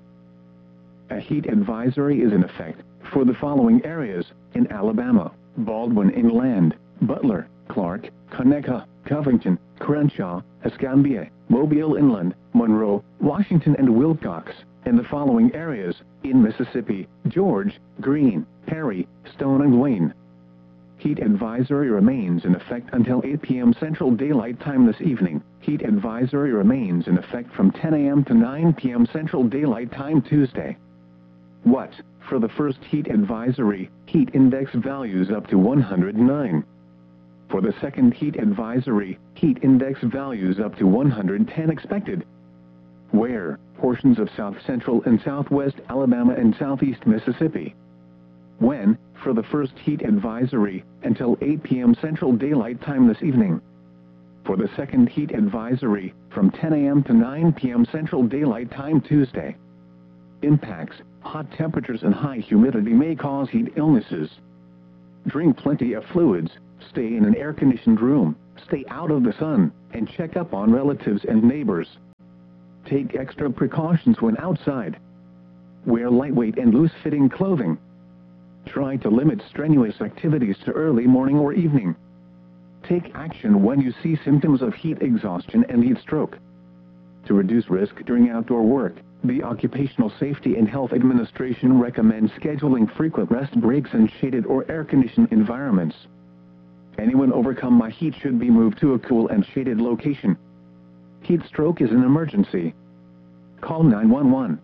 A heat advisory is in effect for the following areas in Alabama, Baldwin Inland, Butler, Clark, Conecuh, Covington, Crenshaw, Escambia, Mobile Inland, Monroe, Washington and Wilcox, and the following areas in Mississippi, George, Greene, Perry, Stone and Wayne. Heat advisory remains in effect until eight p m Central Daylight Time this evening. Heat advisory remains in effect from ten a m to nine p m Central Daylight Time Tuesday. What? For the first heat advisory, heat index values up to one hundred nine. For the second heat advisory, heat index values up to one hundred ten expected. Where? Portions of south central and southwest Alabama and southeast Mississippi. When? For the first heat advisory, until eight p m Central Daylight Time this evening. For the second heat advisory, from ten A M to nine P M Central Daylight Time Tuesday. Impacts: hot temperatures and high humidity may cause heat illnesses. Drink plenty of fluids, stay in an air-conditioned room, stay out of the sun, and check up on relatives and neighbors. Take extra precautions when outside. Wear lightweight and loose-fitting clothing. Try to limit strenuous activities to early morning or evening. Take action when you see symptoms of heat exhaustion and heat stroke. To reduce risk during outdoor work, the Occupational Safety and Health Administration recommends scheduling frequent rest breaks in shaded or air-conditioned environments. Anyone overcome by heat should be moved to a cool and shaded location. Heat stroke is an emergency. Call nine one one.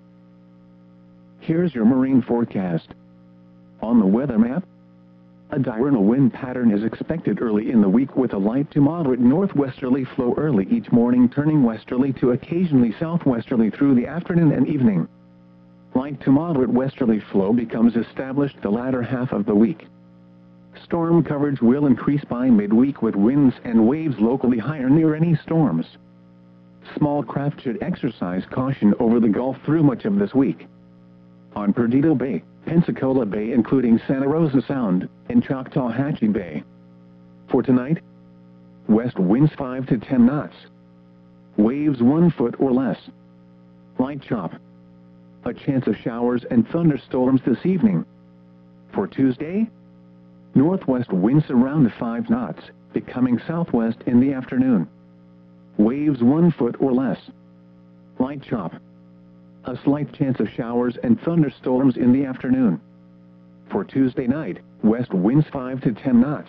Here's your marine forecast. On the weather map, a diurnal wind pattern is expected early in the week with a light to moderate northwesterly flow early each morning, turning westerly to occasionally southwesterly through the afternoon and evening. Light to moderate westerly flow becomes established the latter half of the week. Storm coverage will increase by midweek with winds and waves locally higher near any storms. Small craft should exercise caution over the Gulf through much of this week. On Perdido Bay, Pensacola Bay including Santa Rosa Sound, and Choctawhatchee Bay. For tonight, west winds five to ten knots. Waves one foot or less. Light chop. A chance of showers and thunderstorms this evening. For Tuesday, northwest winds around to five knots, becoming southwest in the afternoon. Waves one foot or less. Light chop. A slight chance of showers and thunderstorms in the afternoon. For Tuesday night, west winds five to ten knots.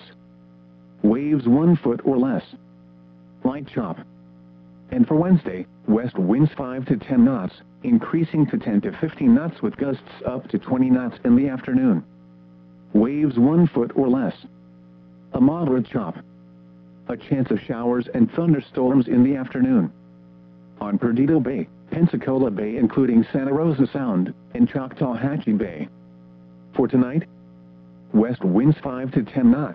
Waves one foot or less. Light chop. And for Wednesday, west winds five to ten knots, increasing to ten to fifteen knots with gusts up to twenty knots in the afternoon. Waves one foot or less. A moderate chop. A chance of showers and thunderstorms in the afternoon. On Perdido Bay, Pensacola Bay including Santa Rosa Sound, and Choctawhatchee Bay. For tonight, west winds five to ten knots.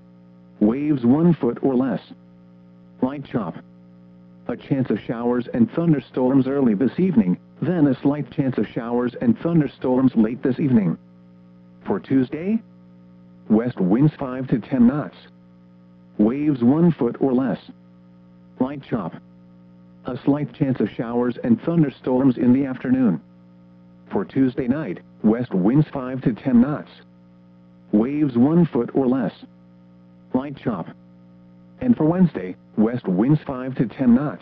Waves one foot or less. Light chop. A chance of showers and thunderstorms early this evening, then a slight chance of showers and thunderstorms late this evening. For Tuesday, west winds five to ten knots. Waves one foot or less. Light chop. A slight chance of showers and thunderstorms in the afternoon. For Tuesday night, west winds five to ten knots. Waves one foot or less. Light chop. And for Wednesday, west winds five to ten knots.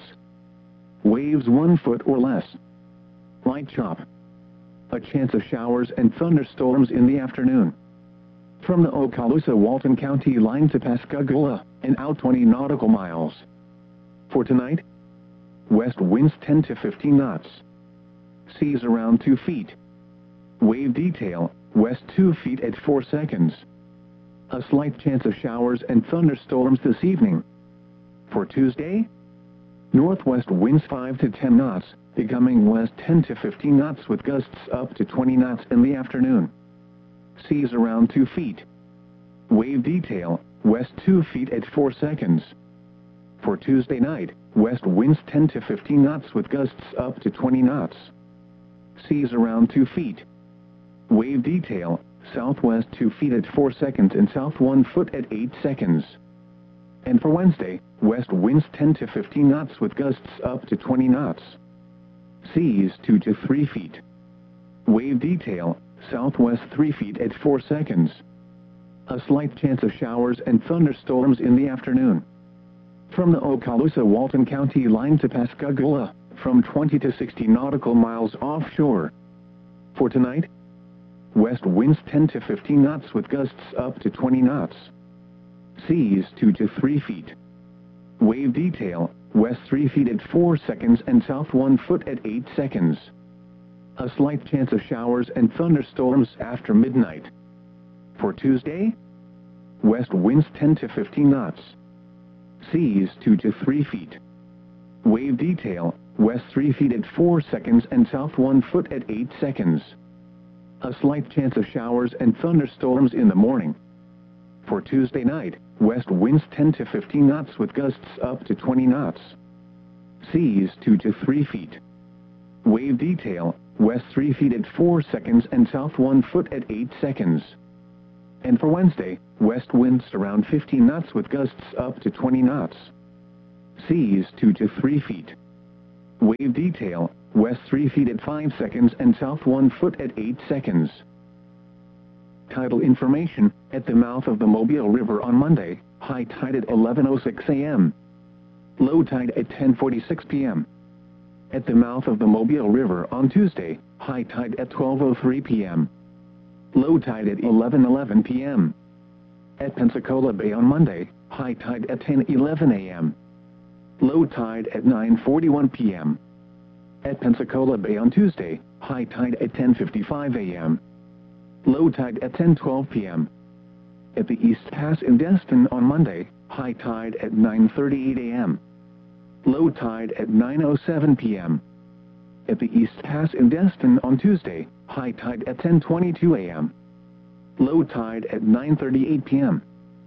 Waves one foot or less. Light chop. A chance of showers and thunderstorms in the afternoon. From the Okaloosa-Walton County line to Pascagoula, and out twenty nautical miles. For tonight, west winds ten to fifteen knots. Seas around two feet. Wave detail, west two feet at four seconds. A slight chance of showers and thunderstorms this evening. For Tuesday, northwest winds five to ten knots, becoming west ten to fifteen knots with gusts up to twenty knots in the afternoon. Seas around two feet. Wave detail, west two feet at four seconds. For Tuesday night, west winds ten to fifteen knots with gusts up to twenty knots. Seas around two feet. Wave detail, southwest two feet at four seconds and south one foot at eight seconds. And for Wednesday, west winds ten to fifteen knots with gusts up to twenty knots. Seas two to three feet. Wave detail, southwest three feet at four seconds. A slight chance of showers and thunderstorms in the afternoon. From the Okaloosa-Walton County line to Pascagoula, from twenty to sixty nautical miles offshore. For tonight, west winds ten to fifteen knots with gusts up to twenty knots. Seas two to three feet. Wave detail, west three feet at four seconds and south one foot at eight seconds. A slight chance of showers and thunderstorms after midnight. For Tuesday, west winds ten to fifteen knots. Seas two to three feet. Wave detail, west three feet at four seconds and south one foot at eight seconds. A slight chance of showers and thunderstorms in the morning. For Tuesday night, west winds ten to fifteen knots with gusts up to twenty knots. Seas two to three feet. Wave detail, west three feet at four seconds and south one foot at eight seconds. And for Wednesday, west winds around fifteen knots with gusts up to twenty knots. Seas two to three feet. Wave detail, west three feet at five seconds and south one foot at eight seconds. Tidal information, at the mouth of the Mobile River on Monday, high tide at eleven oh six a m Low tide at ten forty-six p m At the mouth of the Mobile River on Tuesday, high tide at twelve oh three p m Low tide at eleven eleven p m At Pensacola Bay on Monday, high tide at ten eleven a m Low tide at nine forty-one p m At Pensacola Bay on Tuesday, high tide at ten fifty-five a m Low tide at ten twelve p m At the East Pass in Destin on Monday, high tide at nine thirty-eight a m Low tide at nine oh seven p m At the East Pass in Destin on Tuesday, high tide at ten twenty-two a m Low tide at nine thirty-eight p m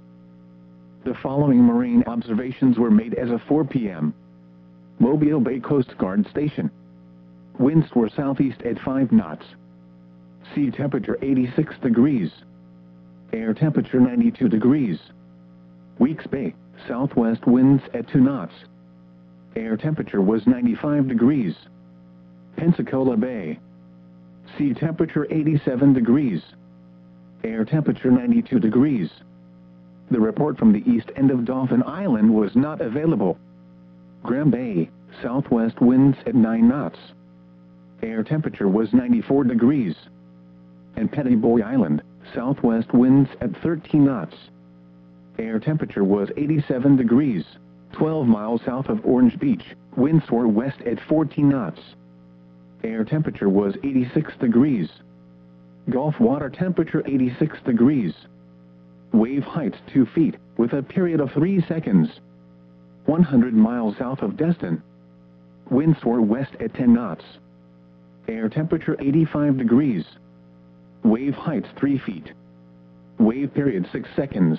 The following marine observations were made as of four p m Mobile Bay Coast Guard Station. Winds were southeast at five knots. Sea temperature eighty-six degrees. Air temperature ninety-two degrees. Weeks Bay, southwest winds at two knots. Air temperature was ninety-five degrees. Pensacola Bay. Sea temperature eighty-seven degrees. Air temperature ninety-two degrees. The report from the east end of Dauphin Island was not available. Graham Bay, southwest winds at nine knots. Air temperature was ninety-four degrees. And Petty Boy Island, southwest winds at thirteen knots. Air temperature was eighty-seven degrees. twelve miles south of Orange Beach, winds were west at fourteen knots. Air temperature was eighty-six degrees. Gulf water temperature eighty-six degrees. Wave height two feet, with a period of three seconds. one hundred miles south of Destin. Winds were west at ten knots. Air temperature eighty-five degrees. Wave height three feet. Wave period six seconds.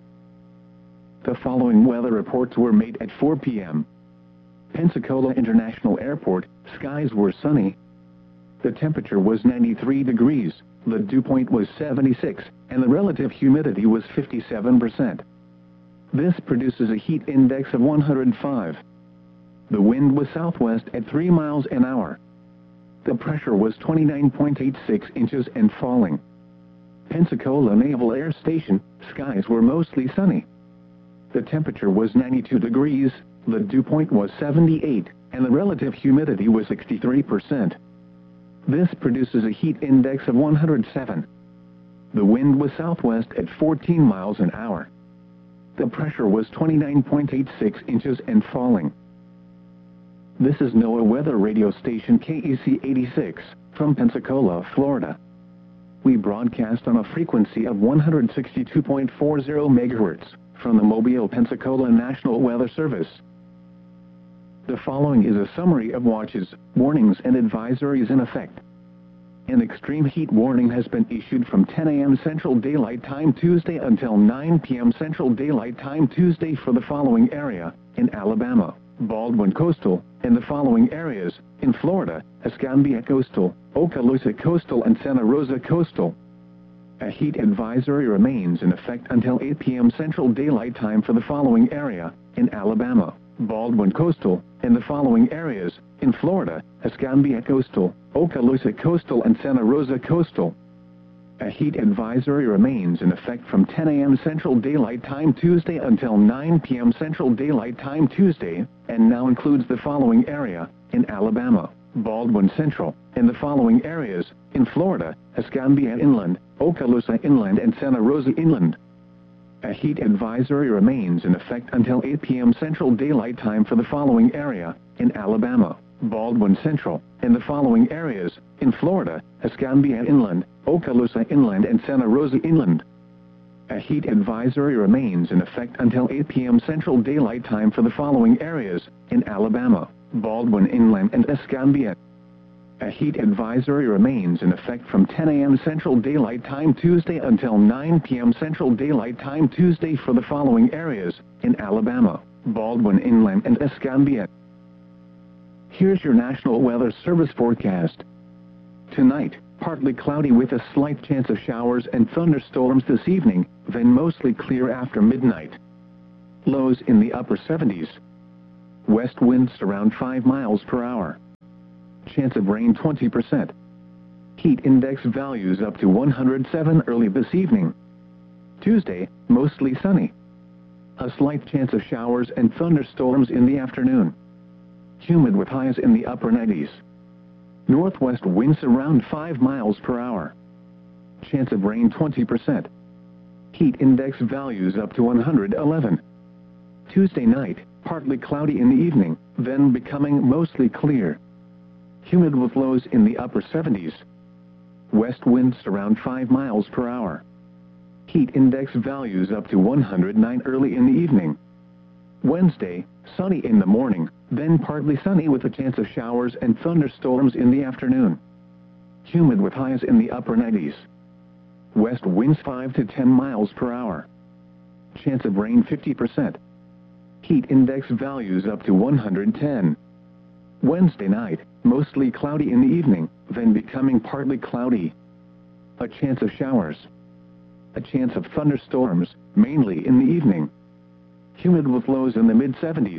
The following weather reports were made at four p m Pensacola International Airport, skies were sunny. The temperature was ninety-three degrees, the dew point was seventy-six, and the relative humidity was fifty-seven percent. This produces a heat index of one hundred five. The wind was southwest at three miles an hour. The pressure was twenty-nine point eight six inches and falling. Pensacola Naval Air Station, skies were mostly sunny. The temperature was ninety-two degrees, the dew point was seventy-eight, and the relative humidity was sixty-three percent. This produces a heat index of one hundred seven. The wind was southwest at fourteen miles an hour. The pressure was twenty-nine point eight six inches and falling. This is NOAA Weather Radio Station K E C eighty-six, from Pensacola, Florida. We broadcast on a frequency of one hundred sixty-two point four zero megahertz, from the Mobile, Pensacola National Weather Service. The following is a summary of watches, warnings and advisories in effect. An extreme heat warning has been issued from ten a m Central Daylight Time Tuesday until nine p m Central Daylight Time Tuesday for the following area: in Alabama, Baldwin Coastal, in the following areas: in Florida, Escambia Coastal, Okaloosa Coastal and Santa Rosa Coastal. A heat advisory remains in effect until eight p m Central Daylight Time for the following area: in Alabama, Baldwin Coastal, in the following areas: in Florida, Escambia Coastal, Okaloosa Coastal and Santa Rosa Coastal. A heat advisory remains in effect from ten a m Central Daylight Time Tuesday until nine p m Central Daylight Time Tuesday, and now includes the following area: in Alabama, Baldwin Central, in the following areas: in Florida, Escambia Inland, Okaloosa Inland and Santa Rosa Inland. A heat advisory remains in effect until eight p m Central Daylight Time for the following area: in Alabama, Baldwin Central, in the following areas: in Florida, Escambia Inland, Okaloosa Inland and Santa Rosa Inland. A heat advisory remains in effect until eight p m Central Daylight Time for the following areas: in Alabama, Baldwin Inland and Escambia. A heat advisory remains in effect from ten A M Central Daylight Time Tuesday until nine P M Central Daylight Time Tuesday for the following areas in Alabama, Baldwin Inland and Escambia. Here's your National Weather Service forecast. Tonight, partly cloudy with a slight chance of showers and thunderstorms this evening, then mostly clear after midnight. Lows in the upper seventies. West winds around five miles per hour. Chance of rain twenty percent. Heat index values up to one hundred seven early this evening. Tuesday, mostly sunny. A slight chance of showers and thunderstorms in the afternoon. Humid with highs in the upper nineties. Northwest winds around five miles per hour. Chance of rain twenty percent. Heat index values up to one hundred eleven. Tuesday night, partly cloudy in the evening, then becoming mostly clear. Humid with lows in the upper seventies. West winds around five miles per hour. Heat index values up to one hundred nine early in the evening. Wednesday, sunny in the morning, then partly sunny with a chance of showers and thunderstorms in the afternoon. Humid with highs in the upper nineties. West winds five to ten miles per hour. Chance of rain fifty percent. Heat index values up to one hundred ten. Wednesday night, mostly cloudy in the evening, then becoming partly cloudy. A chance of showers. A chance of thunderstorms, mainly in the evening. Humid with lows in the mid seventies.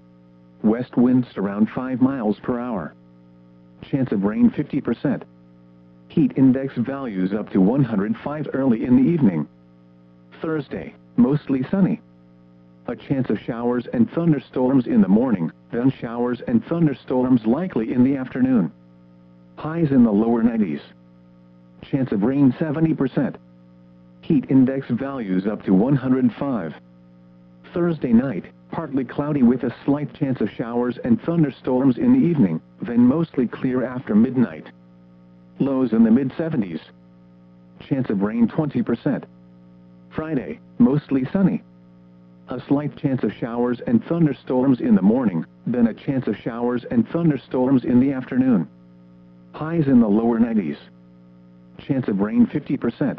West winds around five miles per hour. Chance of rain fifty percent. Heat index values up to one hundred five early in the evening. Thursday, mostly sunny. A chance of showers and thunderstorms in the morning, then showers and thunderstorms likely in the afternoon. Highs in the lower nineties. Chance of rain seventy percent. Heat index values up to one hundred five. Thursday night, partly cloudy with a slight chance of showers and thunderstorms in the evening, then mostly clear after midnight. Lows in the mid seventies. Chance of rain twenty percent. Friday, mostly sunny. A slight chance of showers and thunderstorms in the morning, then a chance of showers and thunderstorms in the afternoon. Highs in the lower nineties. Chance of rain fifty percent.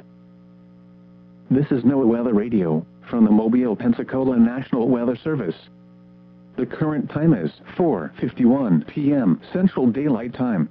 This is NOAA Weather Radio, from the Mobile, Pensacola National Weather Service. The current time is four fifty-one P M Central Daylight Time.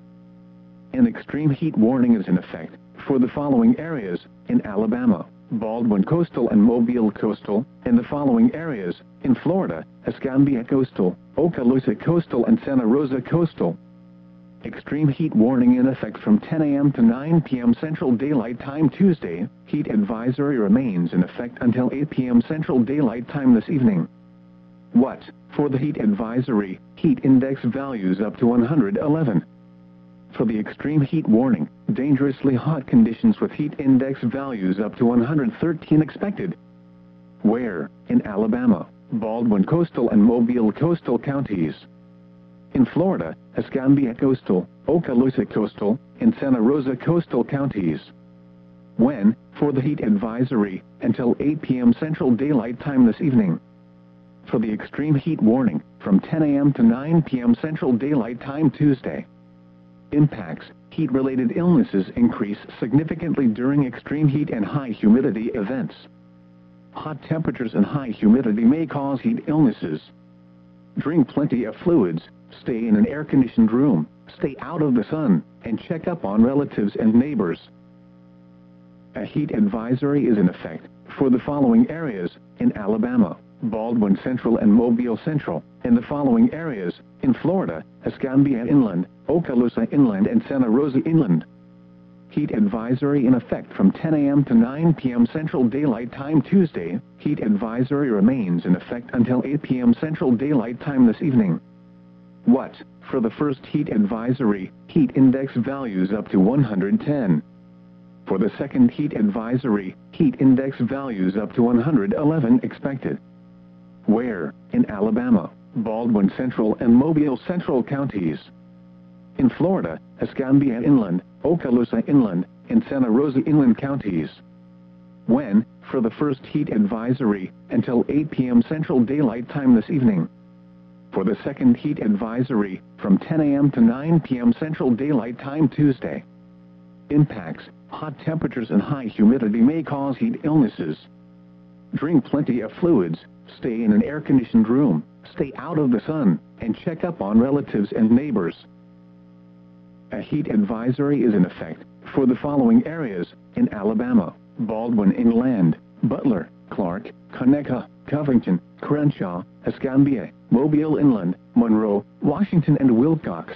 An extreme heat warning is in effect for the following areas in Alabama, Baldwin Coastal and Mobile Coastal, and the following areas in Florida, Escambia Coastal, Okaloosa Coastal and Santa Rosa Coastal. Extreme heat warning in effect from ten A M to nine P M Central Daylight Time Tuesday. Heat advisory remains in effect until eight P M Central Daylight Time this evening. What? For the heat advisory, heat index values up to one hundred eleven. For the extreme heat warning, dangerously hot conditions with heat index values up to one hundred thirteen expected. Where? In Alabama, Baldwin Coastal and Mobile Coastal counties. In Florida, Escambia Coastal, Okaloosa Coastal, and Santa Rosa Coastal counties. When? For the heat advisory, until eight P M Central Daylight Time this evening. For the extreme heat warning, from ten A M to nine P M Central Daylight Time Tuesday. Impacts: heat-related illnesses increase significantly during extreme heat and high humidity events. Hot temperatures and high humidity may cause heat illnesses. Drink plenty of fluids, stay in an air-conditioned room, stay out of the sun, and check up on relatives and neighbors. A heat advisory is in effect for the following areas in Alabama, Baldwin Central and Mobile Central, and the following areas in Florida, Escambia Inland, Okaloosa Inland and Santa Rosa Inland. Heat advisory in effect from ten A M to nine P M Central Daylight Time Tuesday. Heat advisory remains in effect until eight P M Central Daylight Time this evening. What? For the first heat advisory, heat index values up to one hundred ten. For the second heat advisory, heat index values up to one hundred eleven expected. Where? In Alabama, Baldwin Central and Mobile Central counties. In Florida, Escambia Inland, Okaloosa Inland, and Santa Rosa Inland counties. When? For the first heat advisory, until eight P M Central Daylight Time this evening. for the second heat advisory, from ten a m to nine p m Central Daylight Time Tuesday. Impacts: hot temperatures and high humidity may cause heat illnesses. Drink plenty of fluids, stay in an air-conditioned room, stay out of the sun, and check up on relatives and neighbors. A heat advisory is in effect for the following areas in Alabama: Baldwin Inland, Butler, Clark, Conecuh, Covington, Crenshaw, Escambia, Mobile Inland, Monroe, Washington and Wilcox.